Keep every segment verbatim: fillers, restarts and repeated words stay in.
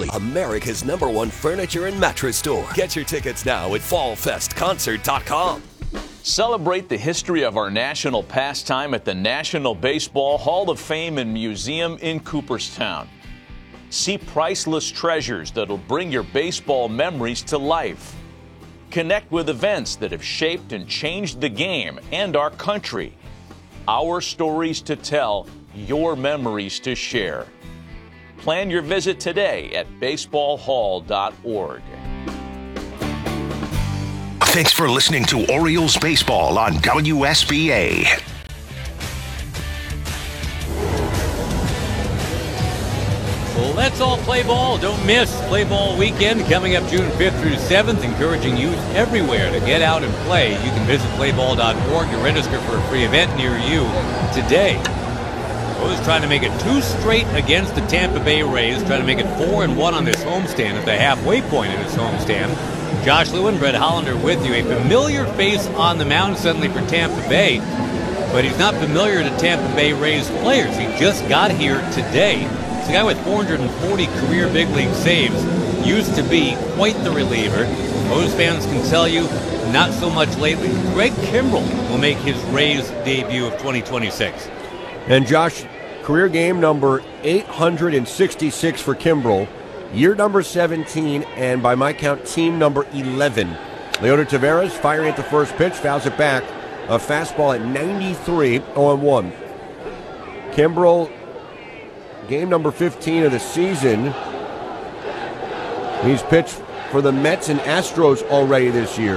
Ashley, America's number one furniture and mattress store. Get your tickets now at fall fest concert dot com. Celebrate the history of our national pastime at the National Baseball Hall of Fame and Museum in Cooperstown. See priceless treasures that'll bring your baseball memories to life. Connect with events that have shaped and changed the game and our country. Our stories to tell, your memories to share. Plan your visit today at baseball hall dot org. Thanks for listening to Orioles Baseball on W S B A. Well, let's all play ball. Don't miss Play Ball Weekend coming up June fifth through seventh, encouraging youth everywhere to get out and play. You can visit play ball dot org and register for a free event near you today. O's trying to make it two straight against the Tampa Bay Rays, trying to make it four and one on this homestand at the halfway point in this homestand. Josh Lewin, Brett Hollander with you. A familiar face on the mound suddenly for Tampa Bay, but he's not familiar to Tampa Bay Rays players. He just got here today. He's a guy with four hundred forty career big league saves. Used to be quite the reliever. Most fans can tell you, not so much lately. Craig Kimbrel will make his Rays debut of twenty twenty-six. And Josh, career game number eight hundred sixty-six for Kimbrel. Year number seventeen, and by my count, team number eleven. Leody Taveras firing at the first pitch, fouls it back. A fastball at ninety-three, oh one. Kimbrel, game number fifteen of the season. He's pitched for the Mets and Astros already this year.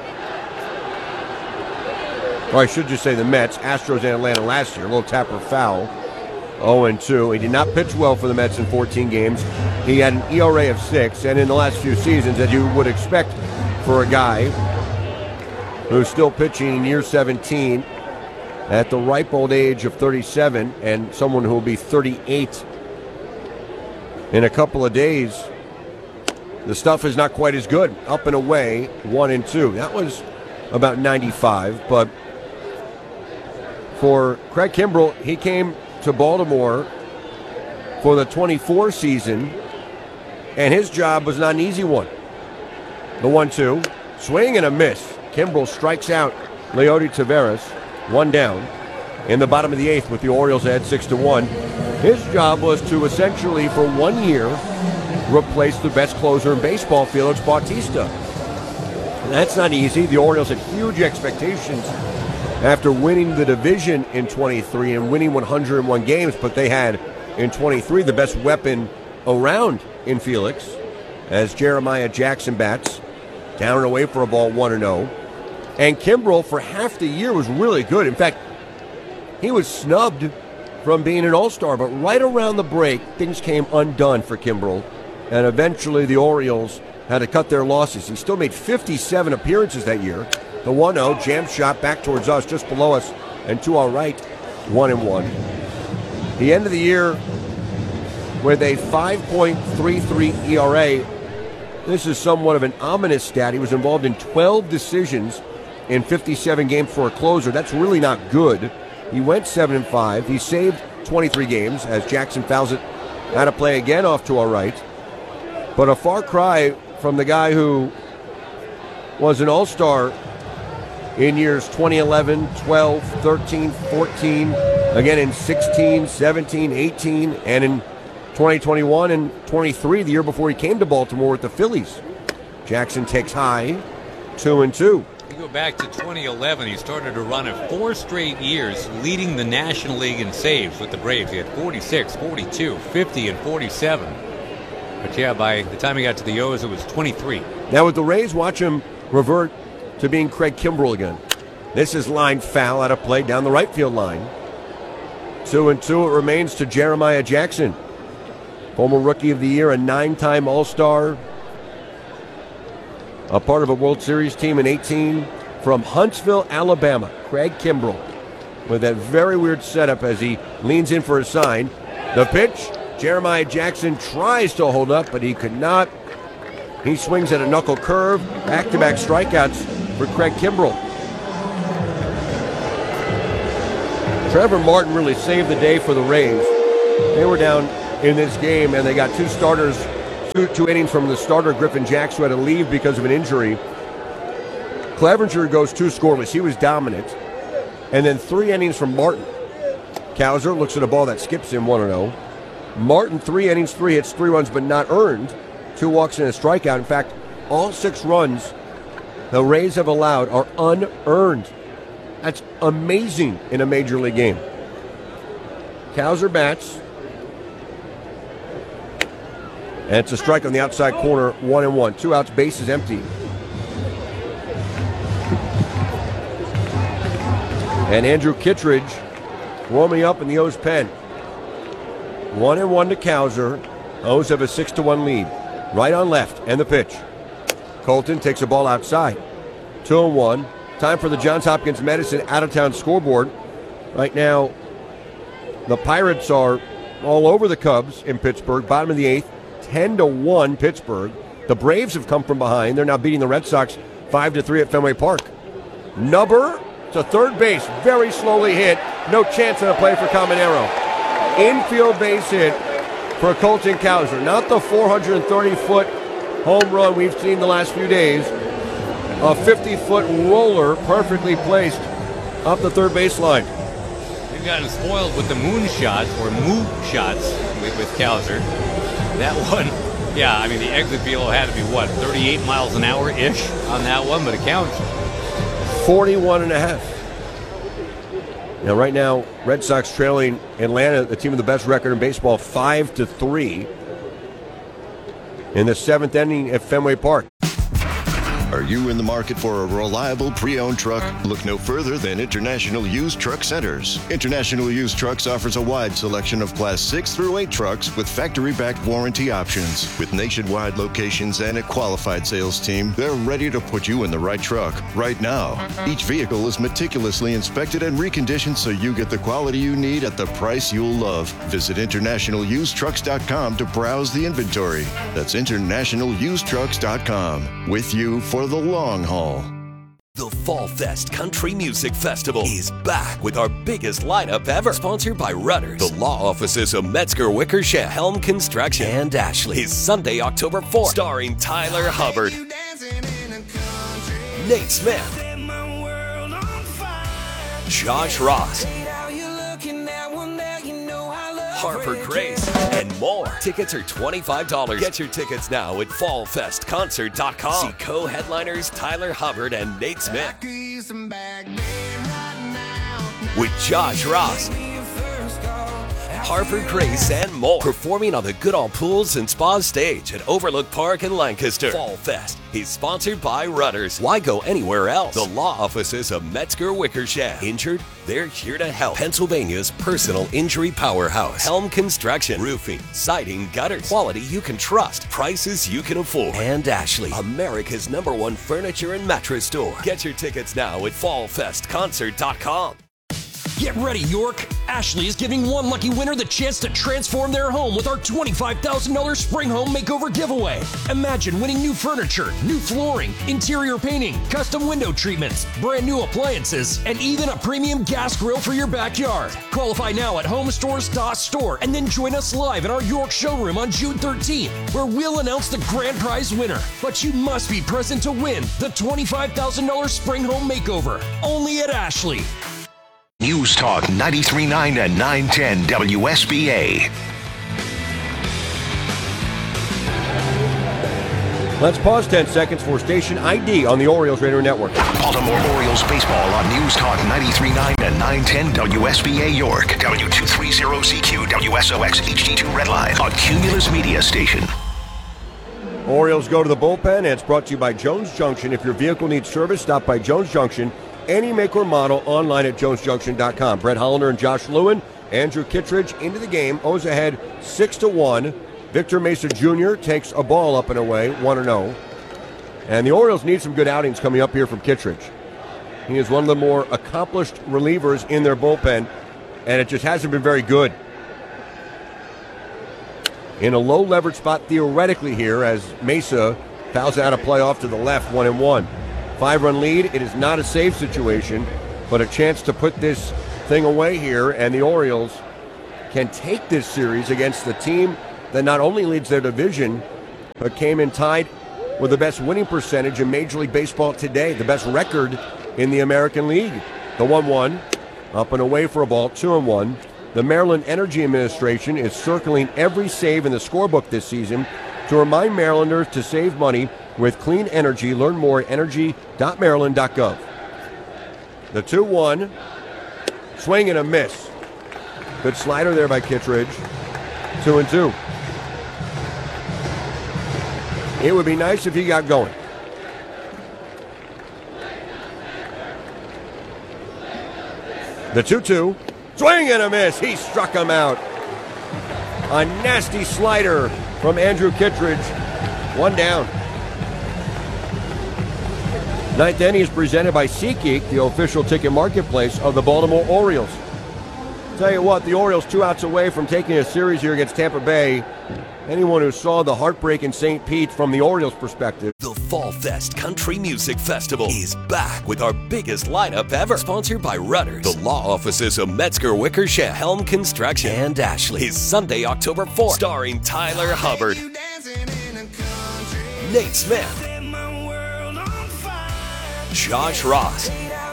Or I should just say the Mets, Astros, and Atlanta last year. A little tapper foul. oh and two. He did not pitch well for the Mets in fourteen games. He had an E R A of six, and in the last few seasons, as you would expect for a guy who's still pitching in year seventeen at the ripe old age of thirty-seven, and someone who will be thirty-eight in a couple of days, the stuff is not quite as good. Up and away, one and two. That was about ninety-five, but for Craig Kimbrel, he came to Baltimore for the twenty-four season, and his job was not an easy one. The one two, swing and a miss. Kimbrel strikes out Leody Taveras, one down in the bottom of the eighth with the Orioles ahead six to one. His job was to essentially, for one year, replace the best closer in baseball, Felix Bautista. And that's not easy. The Orioles had huge expectations after winning the division in twenty-three and winning one hundred one games, but they had in twenty-three the best weapon around in Felix, as Jeremiah Jackson bats down and away for a ball one and oh. And Kimbrel for half the year was really good. In fact, he was snubbed from being an all-star, but right around the break, things came undone for Kimbrel, and eventually the Orioles had to cut their losses. He still made fifty-seven appearances that year. The one oh, jam shot back towards us, just below us, and to our right, one and one. The end of the year with a five point three three E R A. This is somewhat of an ominous stat. He was involved in twelve decisions in fifty-seven games for a closer. That's really not good. He went seven and five. He saved twenty-three games as Jackson fouls it out of play again off to our right. But a far cry from the guy who was an all-star in years twenty eleven, twelve, thirteen, fourteen, again in sixteen, seventeen, eighteen, and in twenty twenty-one and twenty-three, the year before he came to Baltimore with the Phillies. Jackson takes high, two and two. You go back to twenty eleven, he started a run of four straight years leading the National League in saves with the Braves. He had forty-six, forty-two, fifty, and forty-seven. But yeah, by the time he got to the O's, it was twenty-three. Now with the Rays, watch him revert to being Craig Kimbrel again. This is line foul out of play down the right field line. Two and two, it remains to Jeremiah Jackson. Former Rookie of the Year, a nine-time All-Star, a part of a World Series team in eighteen, from Huntsville, Alabama. Craig Kimbrel with that very weird setup as he leans in for a sign. The pitch, Jeremiah Jackson tries to hold up, but he could not. He swings at a knuckle curve. Back-to-back strikeouts for Craig Kimbrel. Trevor Martin really saved the day for the Rays. They were down in this game, and they got two starters two, two innings from the starter, Griffin Jacks, who had to leave because of an injury. Clevenger goes two scoreless. He was dominant. And then three innings from Martin. Cowser looks at a ball that skips him one and oh. Martin, three innings, three hits, three runs, but not earned. Two walks and a strikeout. In fact, all six runs the Rays have allowed are unearned. That's amazing in a major league game. Cowser bats. And it's a strike on the outside corner, one and one. Two outs, base is empty. And Andrew Kittredge warming up in the O's pen. One and one to Cowser. O's have a six to one lead. Right on left, and the pitch. Colton takes a ball outside. Two and one. Time for the Johns Hopkins Medicine out-of-town scoreboard. Right now, the Pirates are all over the Cubs in Pittsburgh. Bottom of the eighth, ten to one Pittsburgh. The Braves have come from behind. They're now beating the Red Sox five to three at Fenway Park. Nubber to third base, very slowly hit. No chance on a play for Caminero. Infield base hit for Colton Cowser. Not the four hundred thirty foot home run we've seen the last few days. A fifty foot roller perfectly placed up the third baseline. They've gotten spoiled with the moon shots, or moo shots, with, with Cowser. That one, yeah, I mean, the exit velo had to be, what, thirty-eight miles an hour-ish on that one, but it counts. forty-one and a half. Now, right now, Red Sox trailing Atlanta, the team with the best record in baseball, five to three in the seventh inning at Fenway Park. Are you in the market for a reliable pre-owned truck? Look no further than International Used Truck Centers. International Used Trucks offers a wide selection of Class six through eight trucks with factory-backed warranty options. With nationwide locations and a qualified sales team, they're ready to put you in the right truck right now. Each vehicle is meticulously inspected and reconditioned so you get the quality you need at the price you'll love. Visit international used trucks dot com to browse the inventory. That's international used trucks dot com. With you for the long haul. The Fall Fest Country Music Festival is back with our biggest lineup ever. Sponsored by Rudders, the law offices of Metzger Wickersham, Helm Construction, and Ashley. Is Sunday, October fourth. Starring Tyler Hubbard, Nate Smith, Josh Ross, Harper Grace, and more. Tickets are twenty-five dollars. Get your tickets now at fall fest concert dot com. See co-headliners Tyler Hubbard and Nate Smith. With Josh Ross, Harper Grace, and more. Performing on the Goodall Pools and Spas stage at Overlook Park in Lancaster. Fall Fest is sponsored by Rudders. Why go anywhere else? The law offices of Metzger Wickersham. Injured? They're here to help. Pennsylvania's personal injury powerhouse. Helm Construction. Roofing, siding, gutters. Quality you can trust. Prices you can afford. And Ashley, America's number one furniture and mattress store. Get your tickets now at fall fest concert dot com. Get ready, York! Ashley is giving one lucky winner the chance to transform their home with our twenty-five thousand dollars Spring Home Makeover giveaway. Imagine winning new furniture, new flooring, interior painting, custom window treatments, brand new appliances, and even a premium gas grill for your backyard. Qualify now at home stores dot store and then join us live in our York showroom on June thirteenth, where we'll announce the grand prize winner. But you must be present to win the twenty-five thousand dollars Spring Home Makeover, only at Ashley. News Talk ninety-three point nine and nine ten W S B A. Let's pause ten seconds for station I D on the Orioles Radio Network. Baltimore Orioles baseball on News Talk ninety-three point nine and nine ten W S B A York. W two thirty Z Q W S O X H D two Red Line, a Cumulus Media station. Orioles go to the bullpen, and it's brought to you by Jones Junction. If your vehicle needs service, stop by Jones Junction. Any make or model online at jones junction dot com. Brett Hollander and Josh Lewin, Andrew Kittredge into the game. O's ahead six to one. Victor Mesa Junior takes a ball up and away, one and oh. And the Orioles need some good outings coming up here from Kittredge. He is one of the more accomplished relievers in their bullpen, and it just hasn't been very good. In a low leverage spot theoretically here, as Mesa fouls out a play off to the left, one and one. Five-run lead. It is not a save situation, but a chance to put this thing away here, and the Orioles can take this series against the team that not only leads their division, but came in tied with the best winning percentage in Major League Baseball today, the best record in the American League. The one one, up and away for a ball, two and one. The Maryland Energy Administration is circling every save in the scorebook this season to remind Marylanders to save money with clean energy. Learn more at energy dot maryland dot gov. The two one, swing and a miss. Good slider there by Kittredge. Two and two. It would be nice if he got going. The two two. Swing and a miss. He struck him out. A nasty slider from Andrew Kittredge. One down. Ninth inning is presented by SeatGeek, the official ticket marketplace of the Baltimore Orioles. Tell you what, the Orioles two outs away from taking a series here against Tampa Bay. Anyone who saw the heartbreak in Saint Pete from the Orioles' perspective. The Fall Fest Country Music Festival is back with our biggest lineup ever. Sponsored by Rudders, the law offices of Metzger, Wickersham, Helm Construction, and Ashley. Is Sunday, October fourth, starring Tyler Hubbard, Nate Smith, Josh Ross,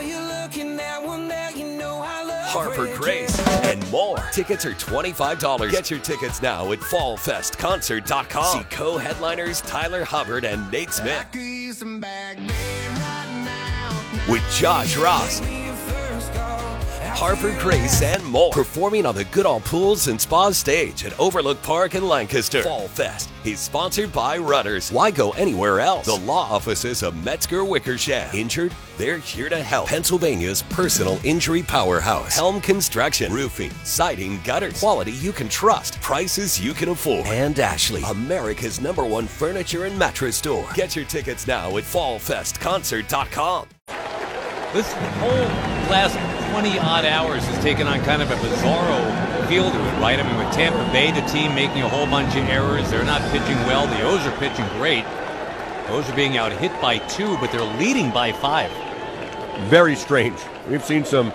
Harper Grace, and more. Tickets are twenty-five dollars. Get your tickets now at fall fest concert dot com. See co-headliners Tyler Hubbard and Nate Smith. With Josh Ross, Harper Grace, and more. Performing on the Goodall Pools and Spas stage at Overlook Park in Lancaster. Fall Fest is sponsored by Rudders. Why go anywhere else? The law offices of Metzger, Wickersham. Injured? They're here to help. Pennsylvania's personal injury powerhouse. Helm Construction. Roofing, siding, gutters. Quality you can trust. Prices you can afford. And Ashley, America's number one furniture and mattress store. Get your tickets now at fall fest concert dot com. This whole last twenty-odd hours has taken on kind of a bizarro feel to it, right? I mean, with Tampa Bay, the team making a whole bunch of errors. They're not pitching well. The O's are pitching great. The O's are being out hit by two, but they're leading by five. Very strange. We've seen some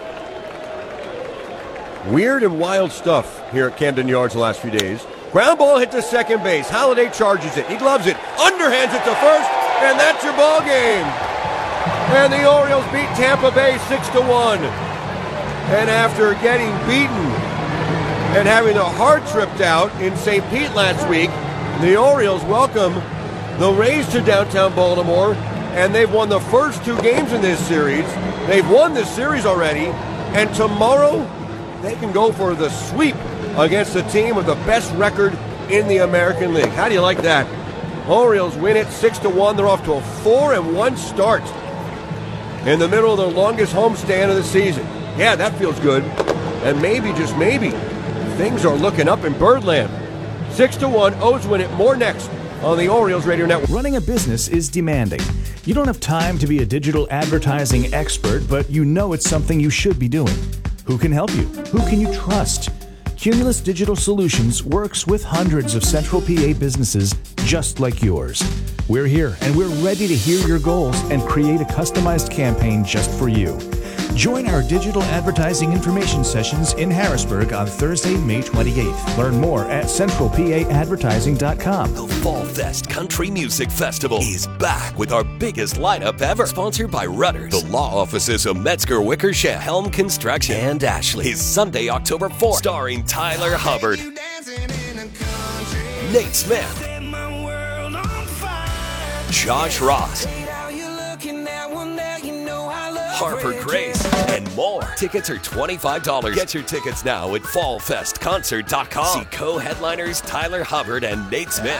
weird and wild stuff here at Camden Yards the last few days. Ground ball hit to second base. Halladay charges it. He gloves it. Underhands it to first, and that's your ball game. And the Orioles beat Tampa Bay six to one. And after getting beaten and having the heart tripped out in Saint Pete last week, the Orioles welcome the Rays to downtown Baltimore, and they've won the first two games in this series. They've won this series already, and tomorrow they can go for the sweep against the team with the best record in the American League. How do you like that? Orioles win it six to one. They're off to a four and one start in the middle of the longest homestand of the season. Yeah, that feels good. And maybe, just maybe, things are looking up in Birdland. six to one, O's win it. More next on the Orioles Radio Network. Running a business is demanding. You don't have time to be a digital advertising expert, but you know it's something you should be doing. Who can help you? Who can you trust? Cumulus Digital Solutions works with hundreds of Central P A businesses just like yours. We're here and we're ready to hear your goals and create a customized campaign just for you. Join our digital advertising information sessions in Harrisburg on Thursday, May twenty-eighth. Learn more at central p a advertising dot com. The Fall Fest Country Music Festival is back with our biggest lineup ever. Sponsored by Rudders, the law offices of Metzger, Wickersham, Helm Construction, and Ashley. Is Sunday, October fourth, starring Tyler Hubbard, Nate Smith, Josh Ross, Harper Grace, and more. Tickets are twenty-five dollars. Get your tickets now at fall fest concert dot com. See co-headliners Tyler Hubbard and Nate Smith.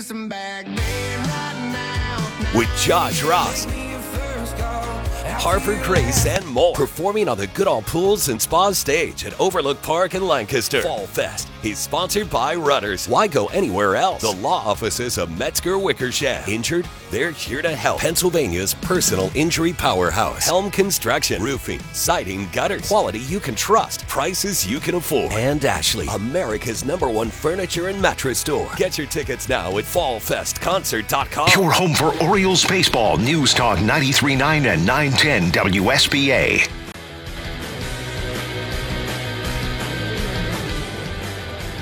With Josh Ross, Harper Grace, and more. Performing on the Goodall Pools and Spas stage at Overlook Park in Lancaster. Fall Fest is sponsored by Rudders. Why go anywhere else? The law offices of Metzger, Wickersham. Injured? They're here to help. Pennsylvania's personal injury powerhouse. Helm Construction. Roofing, siding, gutters. Quality you can trust. Prices you can afford. And Ashley, America's number one furniture and mattress store. Get your tickets now at fall fest concert dot com. Your home for Orioles baseball. News Talk ninety-three point nine and nine ten W S B A.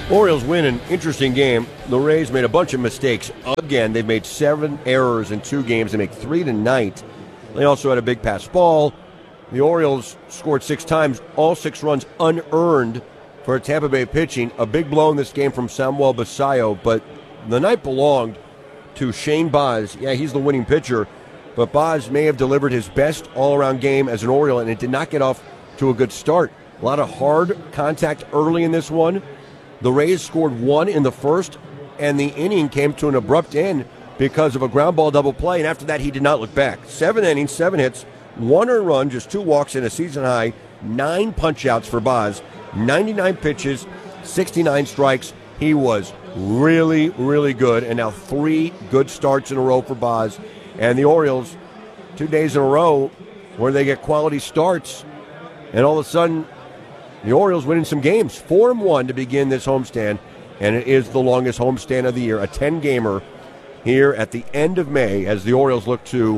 Orioles win an interesting game. The Rays made a bunch of mistakes. Again, they've made seven errors in two games. They make three tonight. They also had a big pass ball. The Orioles scored six times, all six runs unearned for Tampa Bay pitching. A big blow in this game from Samuel Basallo, but the night belonged to Shane Baz. Yeah, he's the winning pitcher, but Baz may have delivered his best all-around game as an Oriole, and it did not get off to a good start. A lot of hard contact early in this one. The Rays scored one in the first, and the inning came to an abrupt end because of a ground ball double play, and after that he did not look back. Seven innings, seven hits, one earned run, just two walks, and a season-high nine punch-outs for Baz. ninety-nine pitches, sixty-nine strikes. He was really, really good, and now three good starts in a row for Baz. And the Orioles, two days in a row where they get quality starts, and all of a sudden, the Orioles winning some games. four and one to begin this homestand, and it is the longest homestand of the year, a ten-gamer here at the end of May as the Orioles look to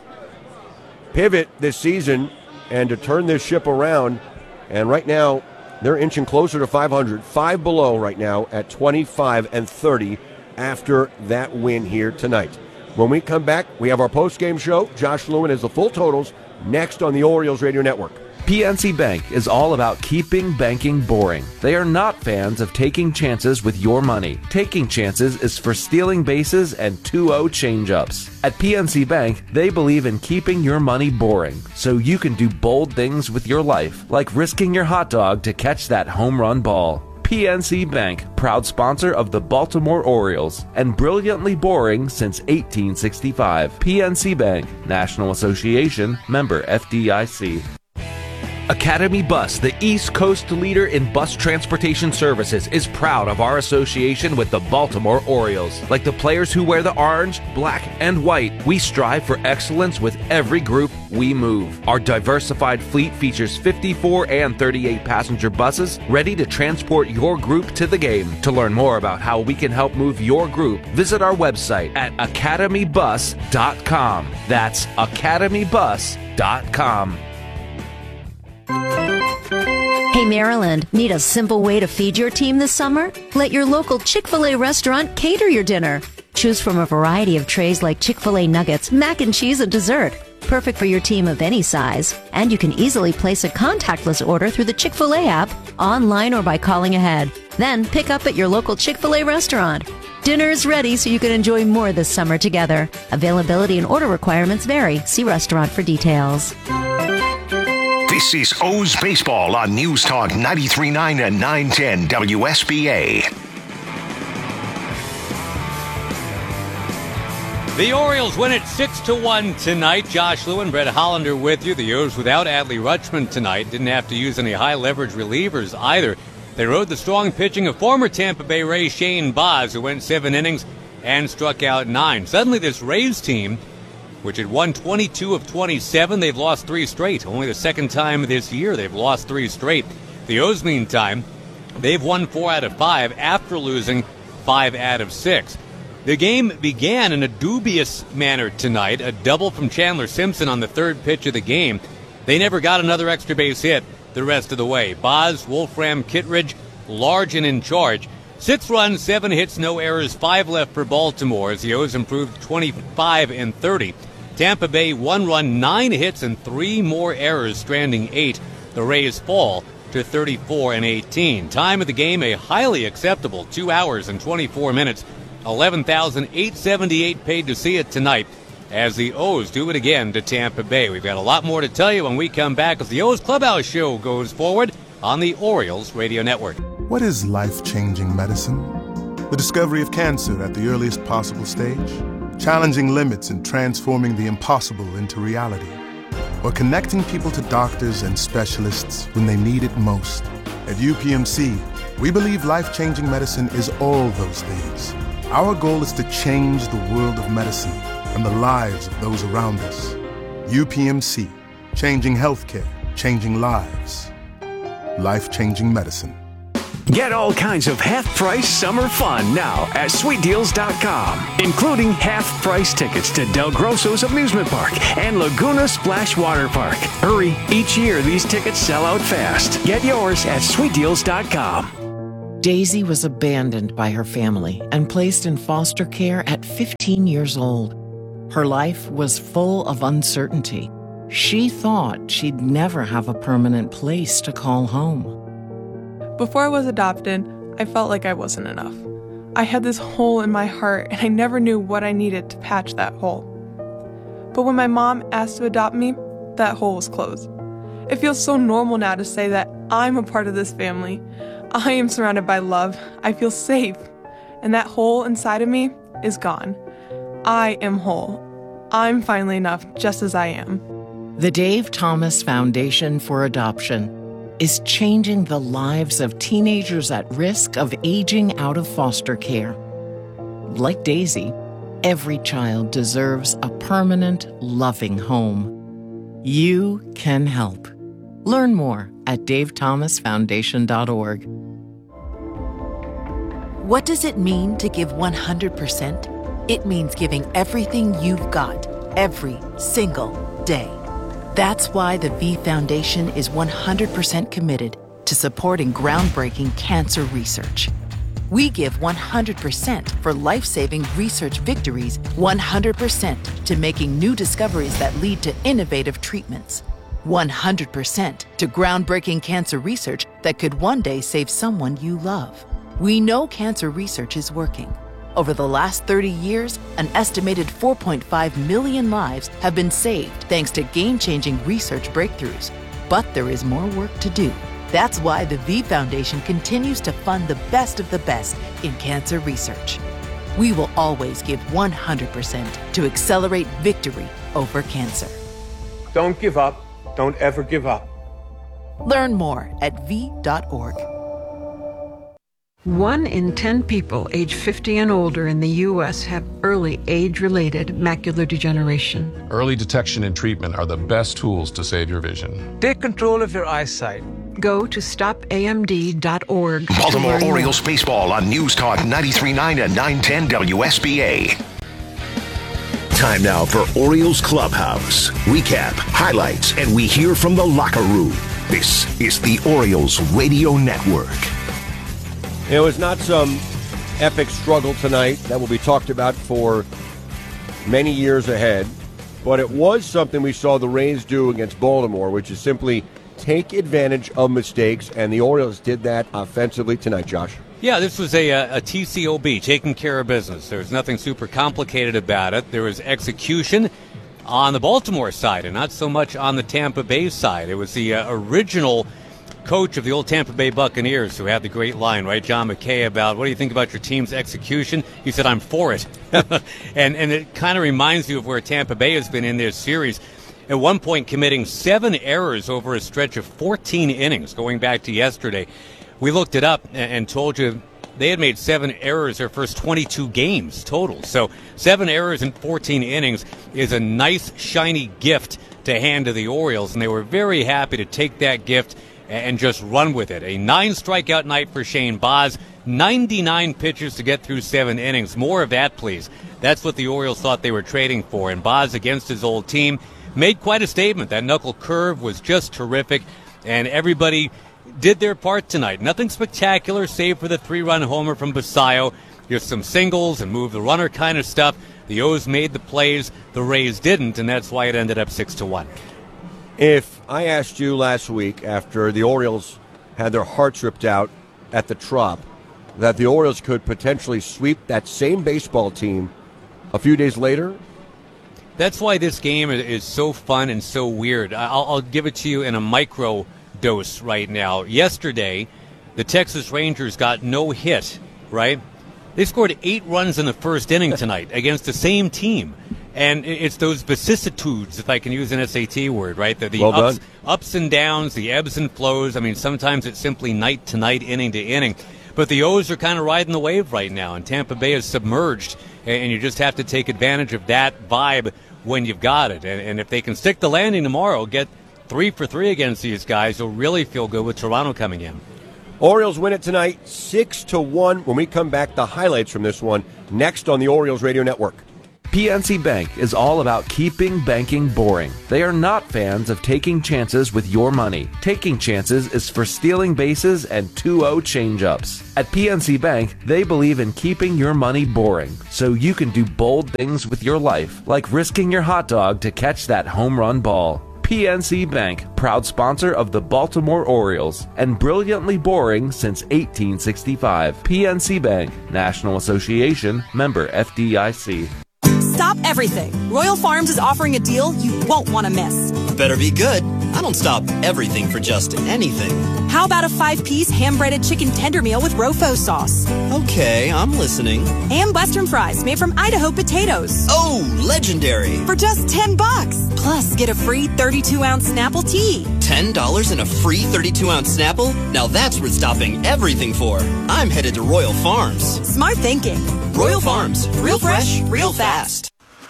pivot this season and to turn this ship around. And right now, they're inching closer to five hundred, five below right now at twenty-five and thirty after that win here tonight. When we come back, we have our post-game show. Josh Lewin has the full totals next on the Orioles Radio Network. P N C Bank is all about keeping banking boring. They are not fans of taking chances with your money. Taking chances is for stealing bases and two oh change-ups. At P N C Bank, they believe in keeping your money boring, so you can do bold things with your life, like risking your hot dog to catch that home run ball. P N C Bank, proud sponsor of the Baltimore Orioles, and brilliantly boring since eighteen sixty-five. P N C Bank, National Association, member F D I C. Academy Bus, the East Coast leader in bus transportation services, is proud of our association with the Baltimore Orioles. Like the players who wear the orange, black, and white, we strive for excellence with every group we move. Our diversified fleet features fifty-four and thirty-eight passenger buses ready to transport your group to the game. To learn more about how we can help move your group, visit our website at academy bus dot com. That's academy bus dot com. Hey Maryland, need a simple way to feed your team this summer? Let your local Chick-fil-A restaurant cater your dinner. Choose from a variety of trays like Chick-fil-A nuggets, mac and cheese, and dessert. Perfect for your team of any size. And you can easily place a contactless order through the Chick-fil-A app, online or by calling ahead. Then pick up at your local Chick-fil-A restaurant. Dinner is ready so you can enjoy more this summer together. Availability and order requirements vary. See restaurant for details. This is O's Baseball on News Talk ninety-three point nine and nine ten W S B A. The Orioles win it six to one tonight. Josh Lewin, Brett Hollander with you. The O's without Adley Rutschman tonight. Didn't have to use any high-leverage relievers either. They rode the strong pitching of former Tampa Bay Ray Shane Baz, who went seven innings and struck out nine. Suddenly this Rays team, which had won twenty-two of twenty-seven, they've lost three straight. Only the second time this year they've lost three straight. The O's, meantime, they've won four out of five after losing five out of six. The game began in a dubious manner tonight. A double from Chandler Simpson on the third pitch of the game. They never got another extra base hit the rest of the way. Baz, Wolfram, Kittredge, large and in charge. Six runs, seven hits, no errors, five left for Baltimore as the O's improved twenty-five and thirty. Tampa Bay, one run, nine hits, and three more errors, stranding eight. The Rays fall to thirty-four and eighteen. Time of the game, a highly acceptable two hours and twenty-four minutes. eleven thousand eight hundred seventy-eight paid to see it tonight as the O's do it again to Tampa Bay. We've got a lot more to tell you when we come back as the O's Clubhouse Show goes forward on the Orioles Radio Network. What is life-changing medicine? The discovery of cancer at the earliest possible stage, challenging limits and transforming the impossible into reality, or connecting people to doctors and specialists when they need it most. At U P M C, we believe life-changing medicine is all those things. Our goal is to change the world of medicine and the lives of those around us. U P M C, changing healthcare, changing lives. Life-changing medicine. Get all kinds of half-price summer fun now at sweet deals dot com, including half-price tickets to Del Grosso's Amusement Park and Laguna Splash Water Park. Hurry, each year these tickets sell out fast. Get yours at sweet deals dot com. Daisy was abandoned by her family and placed in foster care at fifteen years old. Her life was full of uncertainty. She thought she'd never have a permanent place to call home. Before I was adopted, I felt like I wasn't enough. I had this hole in my heart, and I never knew what I needed to patch that hole. But when my mom asked to adopt me, that hole was closed. It feels so normal now to say that I'm a part of this family. I am surrounded by love. I feel safe. And that hole inside of me is gone. I am whole. I'm finally enough just as I am. The Dave Thomas Foundation for Adoption is changing the lives of teenagers at risk of aging out of foster care. Like Daisy, every child deserves a permanent, loving home. You can help. Learn more at dave thomas foundation dot org. What does it mean to give one hundred percent? It means giving everything you've got, every single day. That's why the V Foundation is one hundred percent committed to supporting groundbreaking cancer research. We give one hundred percent for life-saving research victories, one hundred percent to making new discoveries that lead to innovative treatments, one hundred percent to groundbreaking cancer research that could one day save someone you love. We know cancer research is working. Over the last thirty years, an estimated four point five million lives have been saved thanks to game-changing research breakthroughs. But there is more work to do. That's why the V Foundation continues to fund the best of the best in cancer research. We will always give one hundred percent to accelerate victory over cancer. Don't give up. Don't ever give up. Learn more at v dot org. One in ten people age fifty and older in the U S have early age-related macular degeneration. Early detection and treatment are the best tools to save your vision. Take control of your eyesight. Go to stop A M D dot org. Baltimore Orioles baseball on News Talk ninety-three point nine and nine ten W S B A. Time now for Orioles Clubhouse. Recap, highlights, and we hear from the locker room. This is the Orioles Radio Network. It was not some epic struggle tonight that will be talked about for many years ahead, but it was something we saw the Rays do against Baltimore, which is simply take advantage of mistakes, and the Orioles did that offensively tonight, Josh. Yeah, this was a, a T C O B, taking care of business. There was nothing super complicated about it. There was execution on the Baltimore side and not so much on the Tampa Bay side. It was the uh, original coach of the old Tampa Bay Buccaneers who had the great line, right, John McKay, about what do you think about your team's execution? He said, I'm for it. and and it kind of reminds you of where Tampa Bay has been in this series. At one point committing seven errors over a stretch of fourteen innings going back to yesterday. We looked it up and told you they had made seven errors their first twenty-two games total. So seven errors in fourteen innings is a nice, shiny gift to hand to the Orioles, and they were very happy to take that gift and just run with it. A nine-strikeout night for Shane Baz, ninety-nine pitches to get through seven innings. More of that, please. That's what the Orioles thought they were trading for, and Baz, against his old team, made quite a statement. That knuckle curve was just terrific, and everybody did their part tonight. Nothing spectacular, save for the three-run homer from Basayo. Just some singles and move the runner kind of stuff. The O's made the plays, the Rays didn't, and that's why it ended up six to one. If I asked you last week after the Orioles had their hearts ripped out at the Trop that the Orioles could potentially sweep that same baseball team a few days later? That's why this game is so fun and so weird. I'll, I'll give it to you in a micro dose right now. Yesterday, the Texas Rangers got no hit, right? They scored eight runs in the first inning tonight against the same team. And it's those vicissitudes, if I can use an S A T word, right? The, the well ups, done. ups and downs, the ebbs and flows. I mean, sometimes it's simply night to night, inning to inning. But the O's are kind of riding the wave right now, and Tampa Bay is submerged, and you just have to take advantage of that vibe when you've got it. And, and if they can stick the landing tomorrow, get three for three against these guys, you'll really feel good with Toronto coming in. Orioles win it tonight, six to one. When we come back, the highlights from this one next on the Orioles Radio Network. P N C Bank is all about keeping banking boring. They are not fans of taking chances with your money. Taking chances is for stealing bases and two oh change-ups. At P N C Bank, they believe in keeping your money boring so you can do bold things with your life, like risking your hot dog to catch that home run ball. P N C Bank, proud sponsor of the Baltimore Orioles, and brilliantly boring since eighteen sixty-five. P N C Bank, National Association, member F D I C. Stop everything. Royal Farms is offering a deal you won't want to miss. Better be good. I don't stop everything for just anything. How about a five-piece hand-breaded chicken tender meal with Rofo sauce? Okay, I'm listening. And Western fries made from Idaho potatoes. Oh, legendary. For just ten bucks. Plus, get a free thirty-two ounce Snapple tea. ten dollars and a free thirty-two ounce Snapple? Now that's worth stopping everything for. I'm headed to Royal Farms. Smart thinking. Royal Farms. Real fresh, real fast.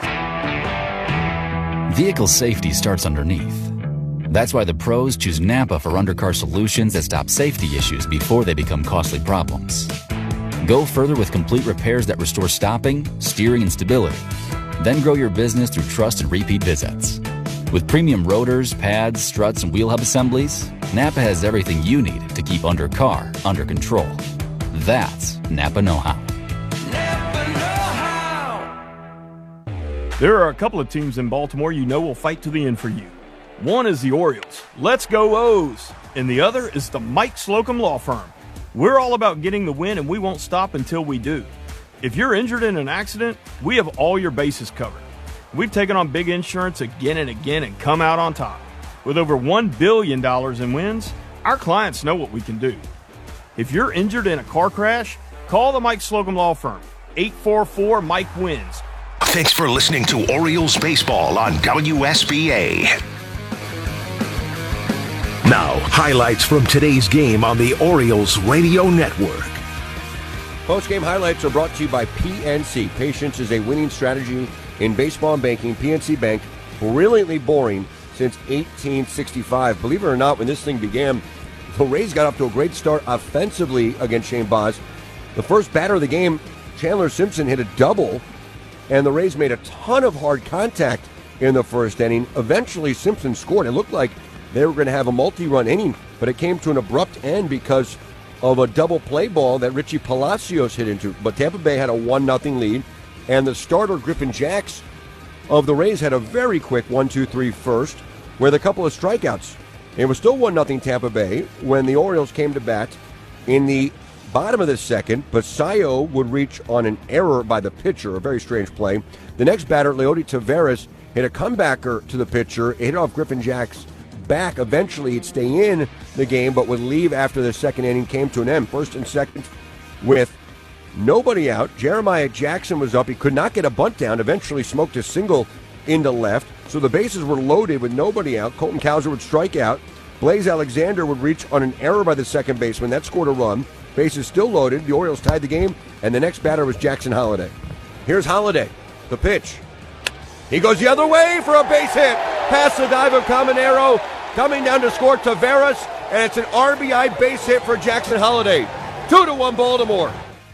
Vehicle safety starts underneath. That's why the pros choose Napa for undercar solutions that stop safety issues before they become costly problems. Go further with complete repairs that restore stopping, steering, and stability. Then grow your business through trust and repeat visits. With premium rotors, pads, struts, and wheel hub assemblies, Napa has everything you need to keep undercar under control. That's Napa know-how. There are a couple of teams in Baltimore you know will fight to the end for you. One is the Orioles. Let's go O's. And the other is the Mike Slocum Law Firm. We're all about getting the win, and we won't stop until we do. If you're injured in an accident, we have all your bases covered. We've taken on big insurance again and again and come out on top. With over one billion dollars in wins, our clients know what we can do. If you're injured in a car crash, call the Mike Slocum Law Firm. eight four four, Mike wins. Thanks for listening to Orioles Baseball on W S B A. Now, highlights from today's game on the Orioles Radio Network. Post-game highlights are brought to you by P N C. Patience is a winning strategy in baseball and banking. P N C Bank, brilliantly boring since eighteen sixty-five. Believe it or not, when this thing began, the Rays got off to a great start offensively against Shane Baz. The first batter of the game, Chandler Simpson, hit a double, and the Rays made a ton of hard contact in the first inning. Eventually, Simpson scored. It looked like they were going to have a multi-run inning, but it came to an abrupt end because of a double play ball that Richie Palacios hit into. But Tampa Bay had a one nothing lead, and the starter, Griffin Jacks, of the Rays had a very quick one two three first with a couple of strikeouts. It was still one nothing Tampa Bay when the Orioles came to bat in the bottom of the second. Basayo would reach on an error by the pitcher, a very strange play. The next batter, Leody Taveras, hit a comebacker to the pitcher, hit off Griffin Jack's back. Eventually, he'd stay in the game, but would leave after the second inning came to an end. First and second with nobody out. Jeremiah Jackson was up. He could not get a bunt down. Eventually smoked a single into left. So the bases were loaded with nobody out. Colton Cowser would strike out. Blaze Alexander would reach on an error by the second baseman. That scored a run. Bases still loaded. The Orioles tied the game, and the next batter was Jackson Holliday. Here's Holliday. The pitch. He goes the other way for a base hit. Past the dive of Caminero. Coming down to score Taveras, and it's an R B I base hit for Jackson Holliday. Two to one Baltimore.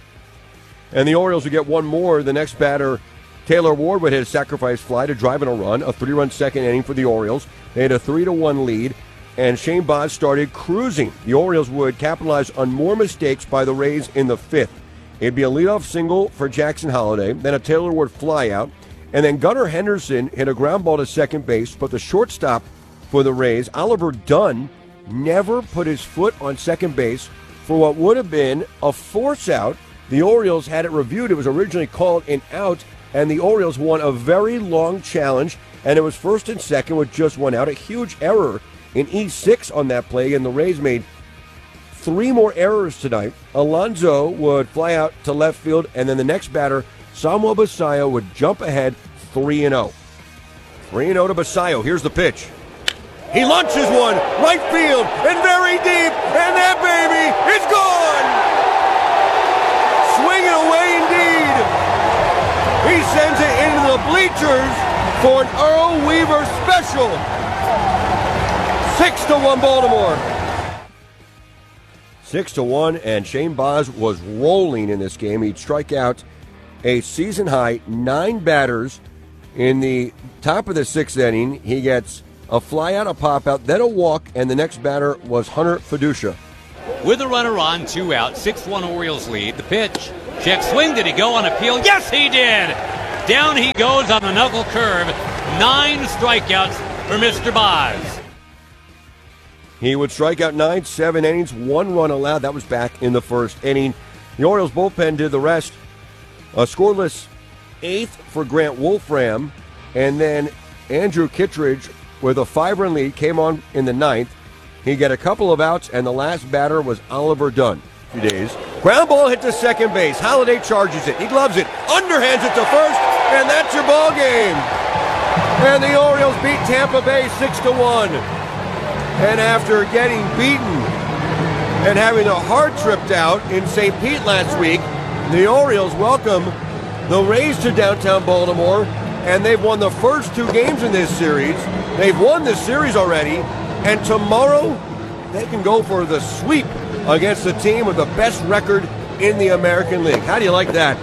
And the Orioles would get one more. The next batter, Taylor Ward, would hit a sacrifice fly to drive in a run. A three-run second inning for the Orioles. They had a three to one lead, and Shane Baz started cruising. The Orioles would capitalize on more mistakes by the Rays in the fifth. It'd be a leadoff single for Jackson Holliday, then a Taylor Ward flyout, and then Gunnar Henderson hit a ground ball to second base, but the shortstop for the Rays, Oliver Dunn, never put his foot on second base for what would have been a force out. The Orioles had it reviewed. It was originally called an out, and the Orioles won a very long challenge, and it was first and second with just one out. A huge error in E six on that play, and the Rays made three more errors tonight. Alonso would fly out to left field, and then the next batter, Samuel Basayo, would jump ahead three and oh. three and oh to Basayo. Here's the pitch. He launches one, right field, and very deep, and that baby is gone! Swinging away indeed. He sends it into the bleachers for an Earl Weaver special. Six to one Baltimore. Six to one, and Shane Baz was rolling in this game. He'd strike out a season-high nine batters in the top of the sixth inning. He gets a fly-out, a pop-out, then a walk, and the next batter was Hunter Fiducia. With a runner on, two out, six one Orioles lead. The pitch. Check swing. Did he go on appeal? Yes, he did! Down he goes on the knuckle curve. Nine strikeouts for Mister Boz. He would strike out nine, seven innings, one run allowed. That was back in the first inning. The Orioles bullpen did the rest. A scoreless eighth for Grant Wolfram, and then Andrew Kittredge with a five-run lead came on in the ninth. He got a couple of outs, and the last batter was Oliver Dunn. Two days. Ground ball hit to second base. Holiday charges it. He gloves it. Underhands it to first, and that's your ball game. And the Orioles beat Tampa Bay six to one. And after getting beaten and having a hard trip out in Saint Pete last week, the Orioles welcome the Rays to downtown Baltimore, and they've won the first two games in this series. They've won this series already, and tomorrow they can go for the sweep against the team with the best record in the American League. How do you like that?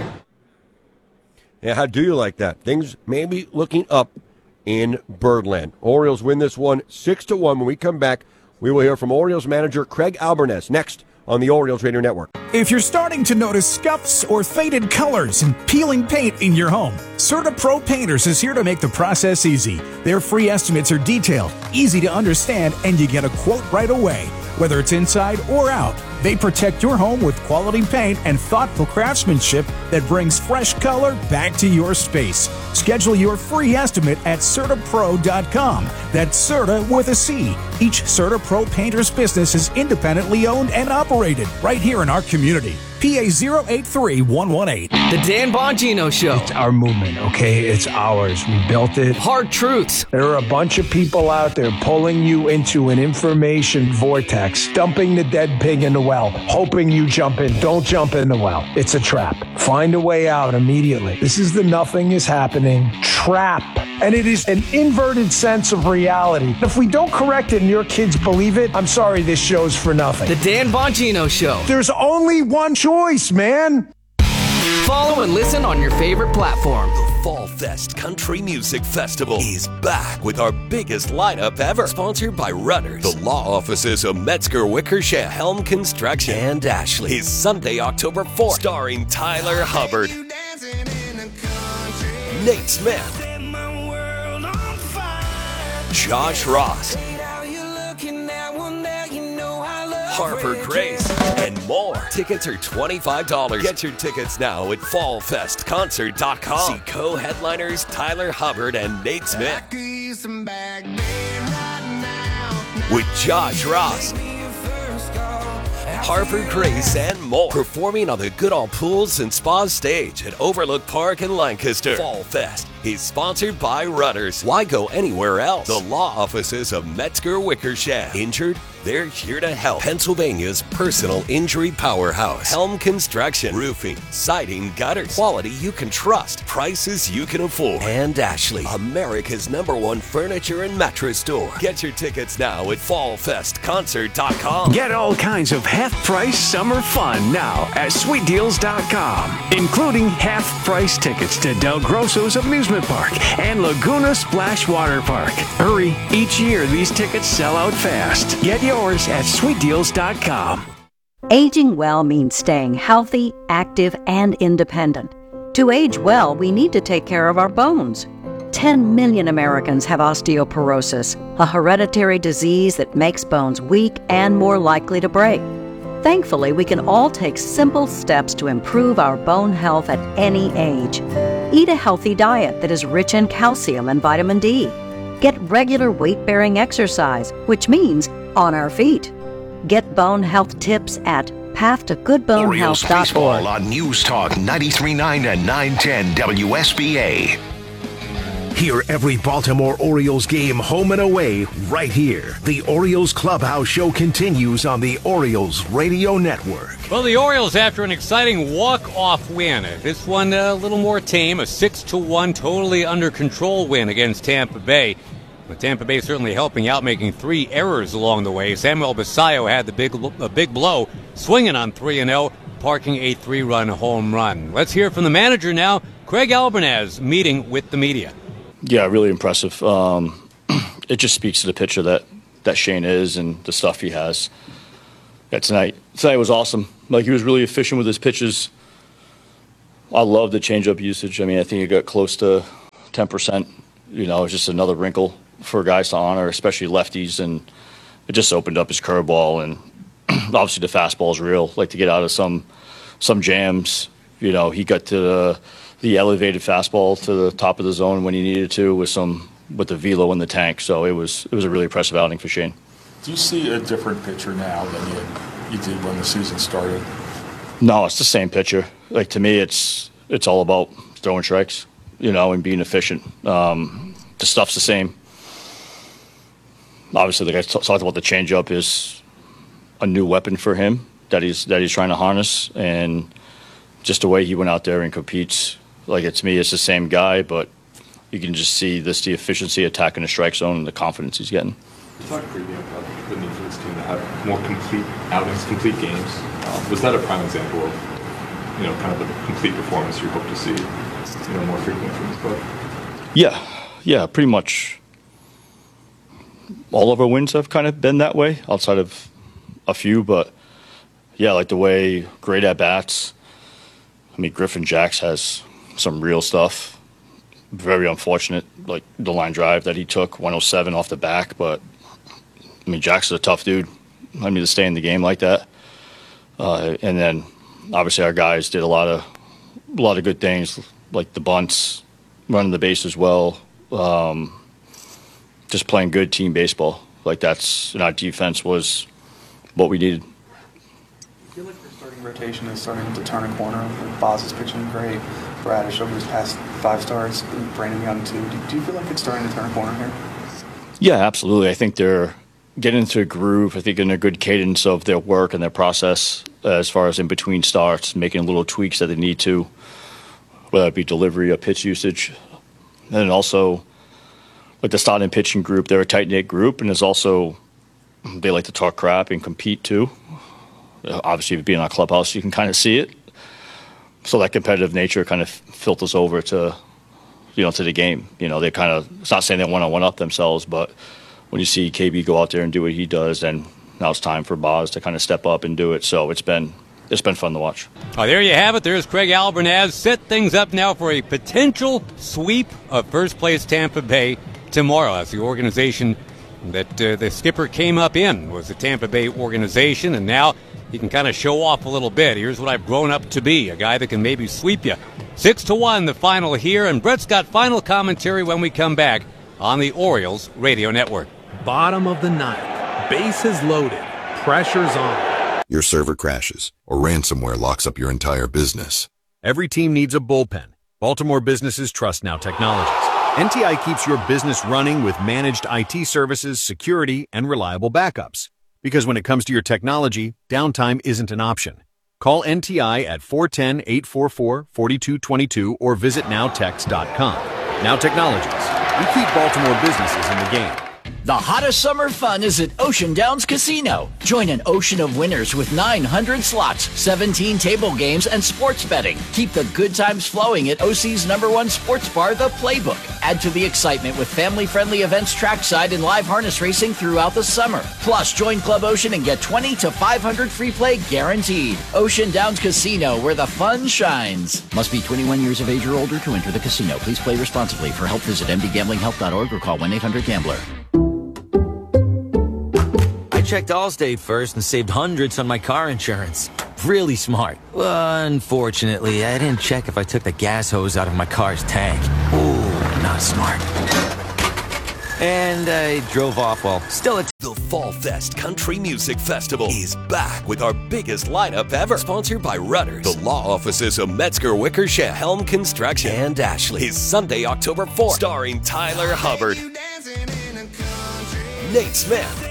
Yeah, how do you like that? Things may be looking up in Birdland. Orioles win this one six to one. When we come back, we will hear from Orioles manager Craig Albernez next on the Orioles Radio Network. If you're starting to notice scuffs or faded colors and peeling paint in your home, CertaPro Painters is here to make the process easy. Their free estimates are detailed, easy to understand, and you get a quote right away. Whether it's inside or out, they protect your home with quality paint and thoughtful craftsmanship that brings fresh color back to your space. Schedule your free estimate at Certa Pro dot com. That's Certa with a C. Each CertaPro Painters business is independently owned and operated right here in our community. P A zero eight three one one eight. The Dan Bongino Show. It's our movement, okay? It's ours. We built it. Hard truths. There are a bunch of people out there pulling you into an information vortex, dumping the dead pig in the well, hoping you jump in. Don't jump in the well. It's a trap. Find a way out immediately. This is the nothing is happening trap. And it is an inverted sense of reality. If we don't correct it and your kids believe it, I'm sorry, this show's for nothing. The Dan Bongino Show. There's only one choice, man. Follow and listen on your favorite platform. The Fall Fest Country Music Festival is back with our biggest lineup ever. Sponsored by Runners, the law offices of Metzger Wickersham, Helm Construction, and Ashley. Is Sunday, October fourth, starring Tyler Hubbard, Nate Smith, Josh Ross, Harper Grace, and more. Tickets are twenty-five dollars. Get your tickets now at fall fest concert dot com. See co-headliners Tyler Hubbard and Nate Smith. With Josh Ross, Harper Grace, and more. Performing on the Goodall Pools and Spas stage at Overlook Park in Lancaster. Fall Fest is sponsored by Runners. Why go anywhere else? The law offices of Metzger Wickersham. Injured? They're here to help. Pennsylvania's personal injury powerhouse. Helm Construction. Roofing, siding, gutters. Quality you can trust. Prices you can afford. And Ashley, America's number one furniture and mattress store. Get your tickets now at fall fest concert dot com. Get all kinds of half-price summer fun now at sweet deals dot com, including half-price tickets to Del Grosso's Amusement Park and Laguna Splash Water Park. Hurry, each year these tickets sell out fast. Get yours at sweet deals dot com. Aging well means staying healthy, active, and independent. To age well, we need to take care of our bones. ten million Americans have osteoporosis, a hereditary disease that makes bones weak and more likely to break. Thankfully, we can all take simple steps to improve our bone health at any age. Eat a healthy diet that is rich in calcium and vitamin D. Get regular weight-bearing exercise, which means on our feet. Get bone health tips at path to good bone health dot org. Orioles baseball on News Talk ninety-three point nine and nine ten W S B A. Hear every Baltimore Orioles game home and away right here. The Orioles Clubhouse Show continues on the Orioles Radio Network. Well, the Orioles, after an exciting walk-off win, this one a little more tame, a six to one totally under control win against Tampa Bay. But Tampa Bay certainly helping out, making three errors along the way. Samuel Basallo had the big, a big blow, swinging on three and oh. parking a three-run home run. Let's hear from the manager now, Craig Albernaz, meeting with the media. Yeah, really impressive. Um, it just speaks to the pitcher that, that Shane is and the stuff he has. Yeah, tonight, tonight was awesome. Like, he was really efficient with his pitches. I love the changeup usage. I mean, I think he got close to ten percent. You know, it's just another wrinkle for guys to honor, especially lefties, and it just opened up his curveball. And obviously the fastball is real. Like, to get out of some some jams, you know, he got to the, the elevated fastball to the top of the zone when he needed to with some with the velo in the tank. So it was it was a really impressive outing for Shane. Do you see a different pitcher now than you you did when the season started? No, it's the same pitcher. Like, to me, it's it's all about throwing strikes, you know, and being efficient. Um, the stuff's the same. Obviously, like I t- talked about, the changeup is a new weapon for him that he's that he's trying to harness, and just the way he went out there and competes. Like, it's me, it's the same guy, but you can just see this the efficiency attacking the strike zone and the confidence he's getting. You talked previously about the need for this team to have more complete outings, complete games. Um, was that a prime example of, you know, kind of the complete performance you hope to see, you know, more frequently from this club? Yeah, yeah, pretty much. All of our wins have kind of been that way, outside of a few, but yeah, like the way great at bats. I mean, Griffin Jax has some real stuff. Very unfortunate, like the line drive that he took, one oh seven off the back, but I mean, Jax is a tough dude. I mean, to stay in the game like that. Uh, and then, obviously, our guys did a lot of a lot of good things, like the bunts, running the base as well, um, just playing good team baseball. Like, that's, and our defense was what we needed. I feel like the starting rotation is starting to turn a corner. Boz is pitching great. Bradish over his past five starts. Brandon Young, too. Do, do you feel like it's starting to turn a corner here? Yeah, absolutely. I think they're getting into a groove. I think in a good cadence of their work and their process uh, as far as in between starts, making little tweaks that they need to, whether it be delivery or pitch usage. And then also, like the starting pitching group, they're a tight-knit group, and there's also, they like to talk crap and compete too. Obviously, being in our clubhouse, you can kind of see it. So that competitive nature kind of filters over to, you know, to the game. You know, they kind of, it's not saying they want to one-up themselves, but when you see K B go out there and do what he does, then now it's time for Boz to kind of step up and do it. So it's been it's been fun to watch. Oh, there you have it. There's Craig Albernaz. Set things up now for a potential sweep of first place Tampa Bay tomorrow. That's the organization that uh, the skipper came up in, was the Tampa Bay organization, and now he can kind of show off a little bit. Here's what I've grown up to be, a guy that can maybe sweep you. Six to one, the final here, and Brett's got final commentary when we come back on the Orioles Radio Network. Bottom of the ninth, bases loaded, pressure's on. Your server crashes, or ransomware locks up your entire business. Every team needs a bullpen. Baltimore businesses trust Now Technologies. N T I keeps your business running with managed I T services, security, and reliable backups. Because when it comes to your technology, downtime isn't an option. Call N T I at four one zero, eight four four, four two two two or visit now tex dot com. Now Technologies. We keep Baltimore businesses in the game. The hottest summer fun is at Ocean Downs Casino. Join an ocean of winners with nine hundred slots, seventeen table games, and sports betting. Keep the good times flowing at O C's number one sports bar, The Playbook. Add to the excitement with family-friendly events trackside and live harness racing throughout the summer. Plus, join Club Ocean and get twenty to five hundred free play guaranteed. Ocean Downs Casino, where the fun shines. Must be twenty-one years of age or older to enter the casino. Please play responsibly. For help, visit m d gambling help dot org or call one eight hundred gambler. I checked Allstate first and saved hundreds on my car insurance. Really smart. Unfortunately, I didn't check if I took the gas hose out of my car's tank. Ooh, not smart. And I drove off while still at... The Fall Fest Country Music Festival is back with our biggest lineup ever. Sponsored by Rudders, the law offices of Metzger Wickersham, Helm Construction, and Ashley. Is Sunday, October fourth, starring Tyler Hubbard, Nate Smith,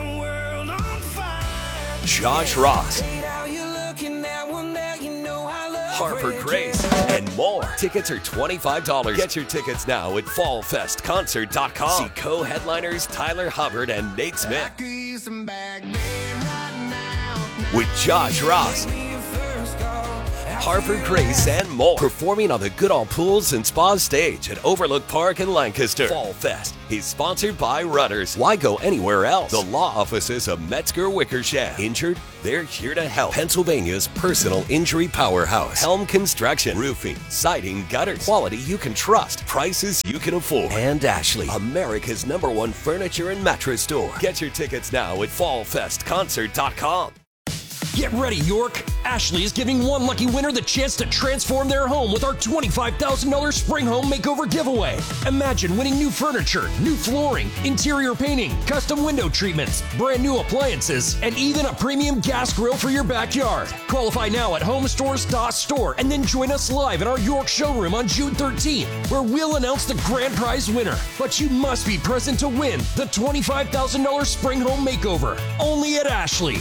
Josh Ross, Harper Grace, and more. Tickets are twenty-five dollars. Get your tickets now at fall fest concert dot com. See co-headliners Tyler Hubbard and Nate Smith with Josh Ross, Harper Grace, and more. Performing on the Goodall Pools and Spa stage at Overlook Park in Lancaster. Fall Fest is sponsored by Rudders. Why go anywhere else? The law offices of Metzger Wickersham. Injured? They're here to help. Pennsylvania's personal injury powerhouse. Helm Construction. Roofing, siding, gutters. Quality you can trust. Prices you can afford. And Ashley, America's number one furniture and mattress store. Get your tickets now at fall fest concert dot com. Get ready, York! Ashley is giving one lucky winner the chance to transform their home with our twenty-five thousand dollars Spring Home Makeover giveaway. Imagine winning new furniture, new flooring, interior painting, custom window treatments, brand new appliances, and even a premium gas grill for your backyard. Qualify now at home stores dot store and then join us live in our York showroom on June thirteenth, where we'll announce the grand prize winner. But you must be present to win the twenty-five thousand dollars Spring Home Makeover, only at Ashley.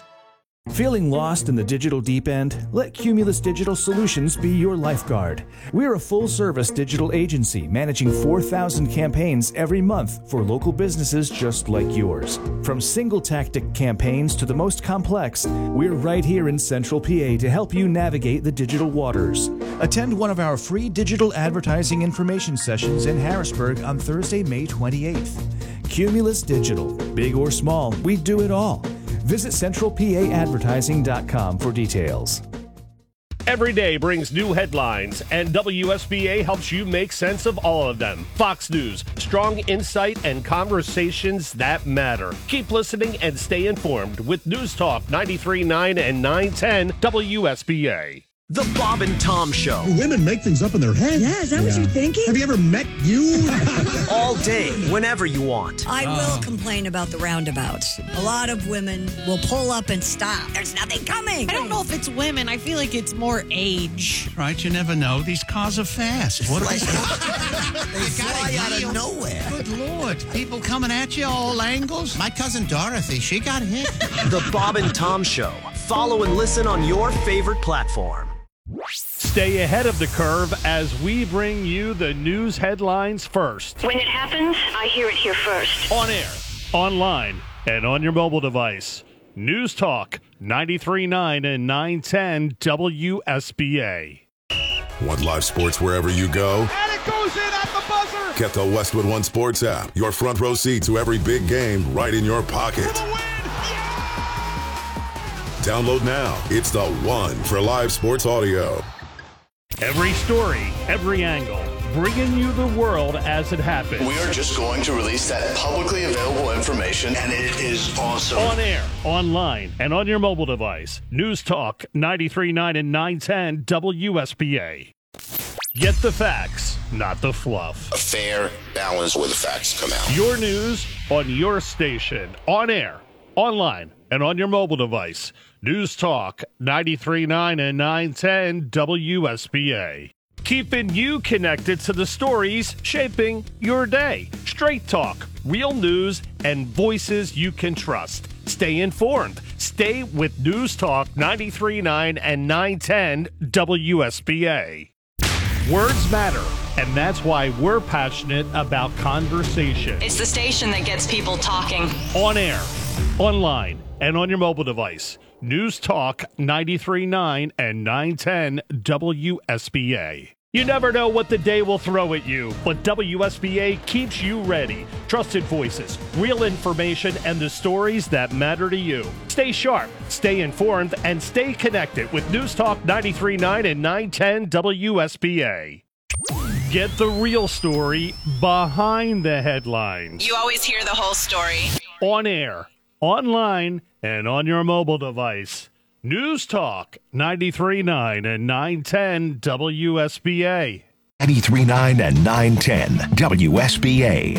Feeling lost in the digital deep end? Let Cumulus Digital Solutions be your lifeguard. We're a full-service digital agency managing four thousand campaigns every month for local businesses just like yours. From single-tactic campaigns to the most complex, we're right here in Central P A to help you navigate the digital waters. Attend one of our free digital advertising information sessions in Harrisburg on Thursday, May twenty-eighth. Cumulus Digital. Big or small, we do it all. Visit central p a advertising dot com for details. Every day brings new headlines, and W S B A helps you make sense of all of them. Fox News, strong insight and conversations that matter. Keep listening and stay informed with News Talk ninety-three point nine and nine ten W S B A. The Bob and Tom Show. Women make things up in their head. Yeah, is that yeah. what you're thinking? Have you ever met you? All day, whenever you want. I oh. will complain about the roundabouts. A lot of women will pull up and stop. There's nothing coming. I don't know if it's women. I feel like it's more age. Right, you never know. These cars are fast. What are they? They fly out of nowhere. Good Lord. People coming at you all angles. My cousin Dorothy, she got hit. The Bob and Tom Show. Follow and listen on your favorite platform. Stay ahead of the curve as we bring you the news headlines first. When it happens, I hear it here first. On air, online, and on your mobile device. News Talk ninety-three point nine and nine ten W S B A. Want live sports wherever you go? And it goes in at the buzzer! Get the Westwood One Sports app. Your front row seat to every big game right in your pocket. Download now. It's the one for live sports audio. Every story, every angle, bringing you the world as it happens. We are just going to release that publicly available information, and it is awesome. On air, online, and on your mobile device. News Talk ninety-three point nine and nine ten W S B A. Get the facts, not the fluff. A fair balance where the facts come out. Your news on your station. On air, online, and on your mobile device. News Talk ninety-three point nine and nine ten W S B A. Keeping you connected to the stories shaping your day. Straight talk, real news, and voices you can trust. Stay informed. Stay with News Talk ninety-three point nine and nine ten W S B A. Words matter, and that's why we're passionate about conversation. It's the station that gets people talking. On air, online, and on your mobile device. News Talk ninety-three point nine and nine ten W S B A. You never know what the day will throw at you, but W S B A keeps you ready. Trusted voices, real information, and the stories that matter to you. Stay sharp, stay informed, and stay connected with News Talk ninety-three point nine and nine ten W S B A. Get the real story behind the headlines. You always hear the whole story. On air, online, and on your mobile device. News Talk ninety-three point nine and nine ten W S B A. ninety-three point nine and nine ten W S B A.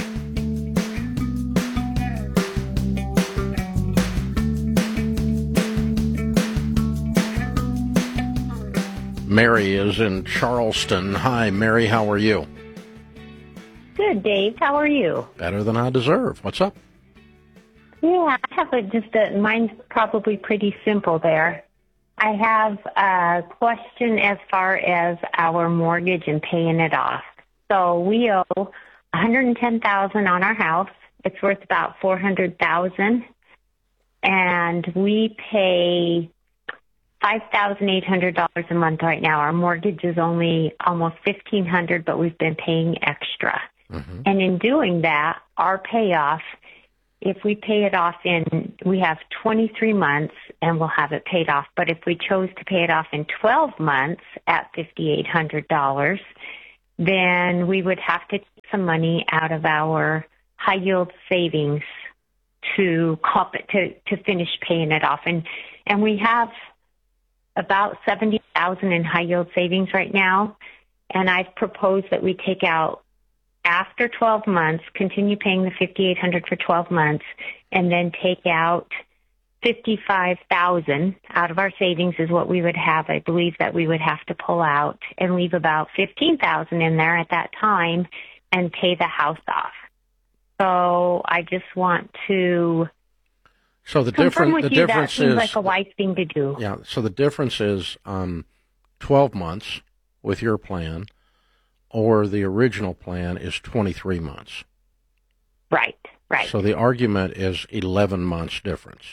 Mary is in Charleston. Hi, Mary. How are you? Good, Dave. How are you? Better than I deserve. What's up? Yeah, I have a, just a, mine's probably pretty simple there. I have a question as far as our mortgage and paying it off. So we owe one hundred ten thousand dollars on our house. It's worth about four hundred thousand dollars. And we pay five thousand eight hundred dollars a month right now. Our mortgage is only almost fifteen hundred dollars, but we've been paying extra. Mm-hmm. And in doing that, our payoff, if we pay it off in, we have twenty-three months and we'll have it paid off. But if we chose to pay it off in twelve months at five thousand eight hundred dollars, then we would have to take some money out of our high yield savings to comp to to finish paying it off. And and we have about seventy thousand in high yield savings right now. And I've proposed that we take out after twelve months, continue paying the five thousand eight hundred dollars for twelve months, and then take out fifty-five thousand dollars out of our savings is what we would have. I believe that we would have to pull out and leave about fifteen thousand dollars in there at that time and pay the house off. So I just want to so the confirm difference with the you difference that seems is like a wise thing to do. Yeah, so the difference is um, twelve months with your plan, or the original plan is twenty-three months. Right, right. So the argument is eleven months difference.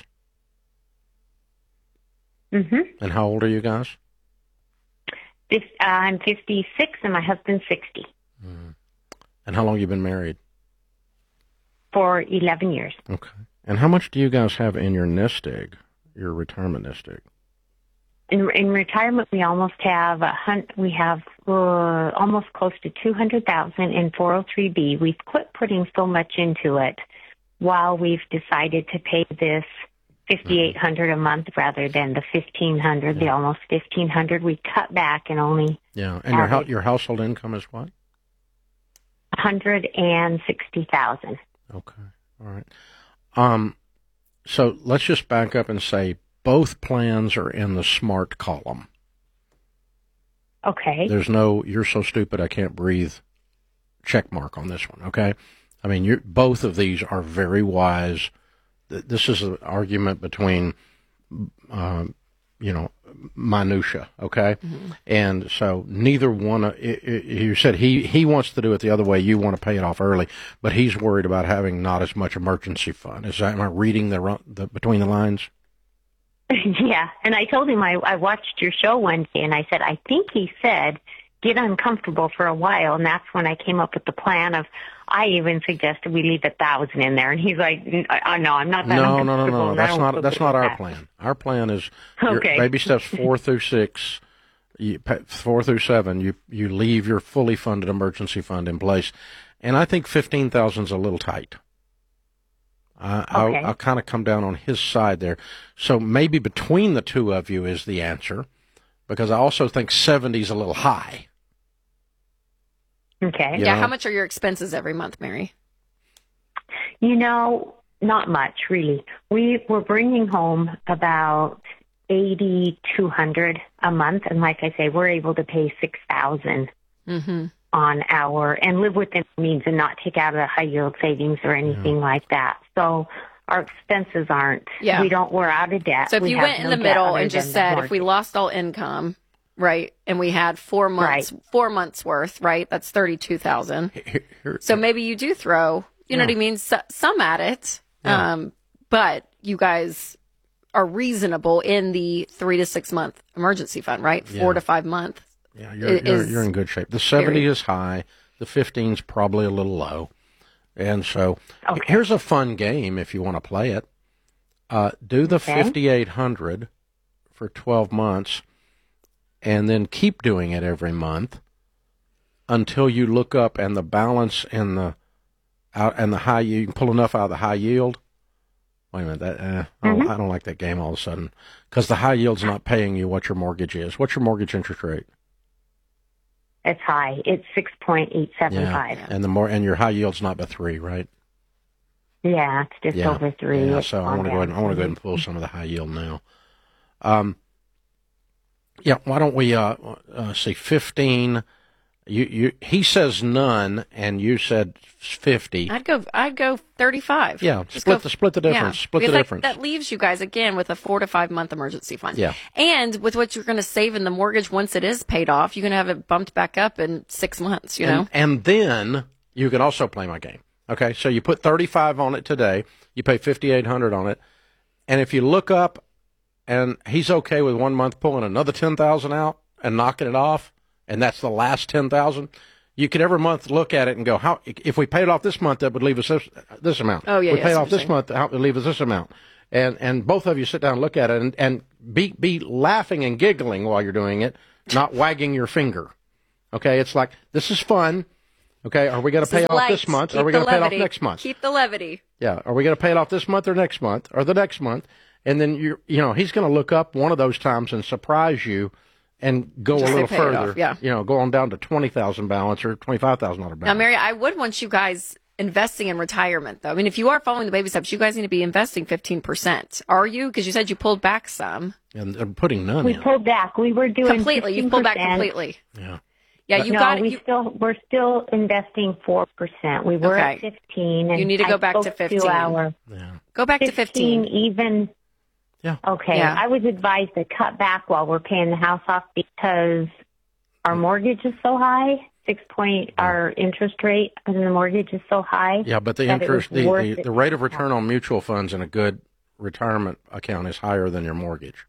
Mm-hmm. And how old are you guys? This, uh, I'm fifty-six and my husband's sixty. Mm. And how long you been married? For eleven years. Okay. And how much do you guys have in your nest egg, your retirement nest egg? In, in retirement, we almost have a hun- we have uh, almost close to two hundred thousand in four oh three B. We've quit putting so much into it while we've decided to pay this fifty-eight hundred a month rather than the fifteen hundred, yeah. the almost fifteen hundred. We cut back and only yeah. And your ho- your household income is what? One hundred and sixty thousand. Okay, all right. Um, so let's just back up and say both plans are in the smart column. Okay. There's no "you're so stupid I can't breathe" check mark on this one. Okay. I mean, you're, both of these are very wise. This is an argument between, uh, you know, minutia, okay? Mm-hmm. And so neither one, of, it, it, you said he, he wants to do it the other way, you want to pay it off early, but he's worried about having not as much emergency fund. Is that, am I reading the, the between the lines? Yeah, and I told him I, I watched your show one day, and I said, I think he said, get uncomfortable for a while, and that's when I came up with the plan of, I even suggested we leave a thousand in there, and he's like, "I know, I'm not that no, uncomfortable." No, no, no, no. That's not that's not our that. plan. Our plan is okay. baby steps four through six, you, four through seven. You you leave your fully funded emergency fund in place, and I think fifteen thousand is a little tight. Uh, okay. I'll, I'll kind of come down on his side there. So maybe between the two of you is the answer, because I also think seventy is a little high. Okay. You yeah, know? How much are your expenses every month, Mary? You know, not much, really. We were bringing home about eighty two hundred a month, and like I say, we're able to pay six thousand mm-hmm. on our and live within means and not take out a high yield savings or anything yeah. like that. So our expenses aren't. Yeah. We don't. We're out of debt. So if we you went in no the middle and just said, mortgage. if we lost all income. Right, and we had four months, right. four months worth. Right, that's thirty-two thousand. So maybe you do throw, you know yeah. what I mean, so, some at it. Yeah. Um, but you guys are reasonable in the three to six month emergency fund, right? Four yeah. to five months. Yeah, you're, you're you're in good shape. The seventy very... is high. The fifteen is probably a little low, and so okay. here's a fun game if you want to play it. Uh, do the okay. fifty-eight hundred for twelve months. And then keep doing it every month until you look up and the balance in the out and the high you can pull enough out of the high yield. Wait a minute, that uh, I, don't, mm-hmm. I don't like that game all of a sudden because the high yield's not paying you what your mortgage is. What's your mortgage interest rate? It's high. It's six point eight seven five. Yeah. And the more and your high yield's not but three, right? Yeah, it's just yeah. over three. Yeah, so I want to go ahead. And, I want to go ahead and pull some of the high yield now. Um. Yeah, why don't we uh, uh, say fifteen? You you he says none, and you said fifty. I'd go. I'd go thirty-five. Yeah, Just split go, the split the difference. Yeah. Split because the that, difference. That leaves you guys again with a four to five month emergency fund. Yeah, and with what you're going to save in the mortgage once it is paid off, you're going to have it bumped back up in six months. You know, and, and then you can also play my game. Okay, so you put thirty-five on it today. You pay fifty-eight hundred on it, and if you look up and he's okay with one month pulling another ten thousand out and knocking it off, and that's the last ten thousand. You could every month look at it and go, how if we paid it off this month, that would leave us this, this amount. Oh yeah, we yeah, paid off this saying. month, how would leave us this amount. And and both of you sit down and look at it and, and be be laughing and giggling while you're doing it, not wagging your finger. Okay, it's like, this is fun. Okay, are we going to pay it off this month? Keep Are we going to pay it off levity. next month? Keep the levity. Yeah, are we going to pay it off this month or next month or the next month? And then you you know he's going to look up one of those times and surprise you, and go Just a say little pay it further. off, yeah. You know, go on down to twenty thousand balance or twenty five thousand dollar balance. Now, Mary, I would want you guys investing in retirement, though. I mean, if you are following the baby steps, you guys need to be investing fifteen percent. Are you? Because you said you pulled back some. And, and putting none We in. pulled back. We were doing Completely. You pulled back fifteen percent. completely. Yeah. Yeah, you no, got it. we You, still we're still investing four percent. We were Okay. at fifteen. And You need to go I back to spoke fifteen. our go back to fifteen. fifteen. Even. Yeah. Okay. Yeah. I was advised to cut back while we're paying the house off because our mortgage is so high. Six point our interest rate on the mortgage is so high. Yeah, but the that it was interest, the, worth the, it. the rate of return on mutual funds in a good retirement account is higher than your mortgage.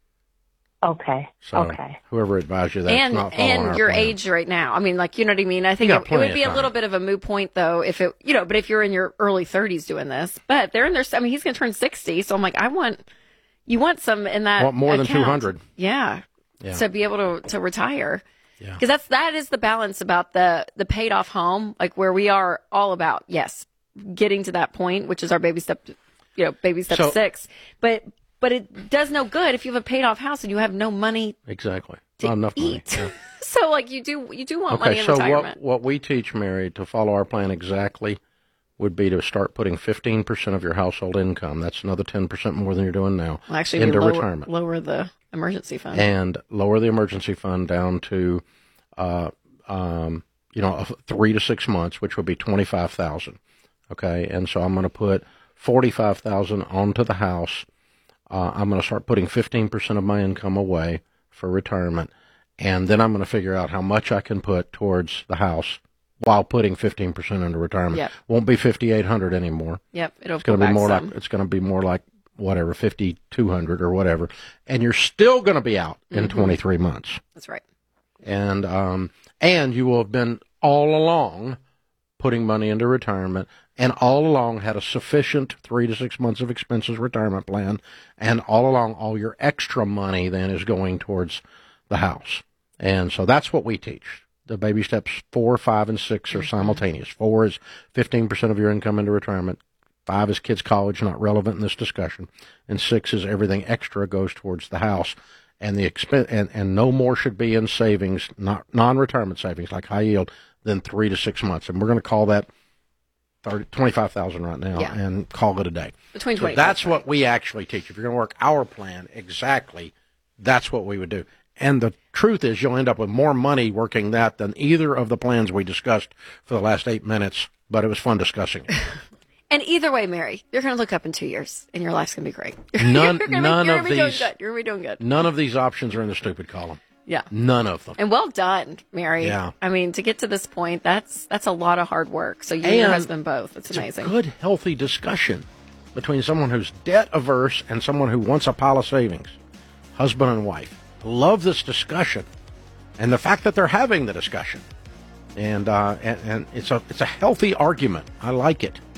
Okay. So okay. whoever advised you that's and not following and our your plan. age right now. I mean, like, you know what I mean? I think You it, got it plenty would be of a little time. bit of a moot point, though, if it, you know, but if you're in your early thirties doing this. But they're in their, I mean, he's going to turn sixty. So I'm like, I want, you want some in that. Want more than account. two hundred. Yeah. Yeah. To be able to, to retire. Yeah. Because that's, that is the balance about the, the paid off home, like where we are all about, yes, getting to that point, which is our baby step, you know, baby step So- six. But, but it does no good if you have a paid off house and you have no money. Exactly. To Not enough eat. money. Yeah. So, like, you do, you do want money Okay, in so retirement. what, what we teach, Mary, to follow our plan exactly would be to start putting fifteen percent of your household income, that's another ten percent more than you're doing now, Well, actually, into lower, retirement. lower the emergency fund. And lower the emergency fund down to, uh, um, you know, three to six months, which would be twenty-five thousand. Okay, and so I'm going to put forty-five thousand onto the house. Uh, I'm going to start putting fifteen percent of my income away for retirement, and then I'm going to figure out how much I can put towards the house while putting fifteen percent into retirement. Yep. Won't be fifty-eight hundred anymore. Yep, it'll It's going go to be back more some. like it's going to be more like whatever fifty-two hundred or whatever, and you're still going to be out in Mm-hmm. twenty-three months. That's right. And um, and you will have been all along putting money into retirement, and all along had a sufficient three to six months of expenses retirement plan, and all along all your extra money then is going towards the house. And so that's what we teach. The baby steps four, five, and six are simultaneous. Four is fifteen percent of your income into retirement. Five is kids' college, not relevant in this discussion. And six is everything extra goes towards the house. And the expen- and, and no more should be in savings, not non-retirement savings like high yield, than three to six months. And we're going to call that thirty, twenty-five thousand right now, Yeah. and call it a day. Between So twenty. that's what we actually teach. If you're going to work our plan exactly, that's what we would do. And the truth is, you'll end up with more money working that than either of the plans we discussed for the last eight minutes. But it was fun discussing it. And either way, Mary, you're going to look up in two years, and your life's going to be great. None, you're gonna none be, you're of gonna be doing these, good. You're going to be doing good. none of these options are in the stupid column. Yeah. None of them. And well done, Mary. Yeah. I mean, to get to this point, that's that's a lot of hard work. So you and, your And husband both. It's It's amazing. a good, healthy discussion between someone who's debt averse and someone who wants a pile of savings. Husband and wife. Love this discussion, and the fact that they're having the discussion, and uh, and, and it's a it's a healthy argument. I like it.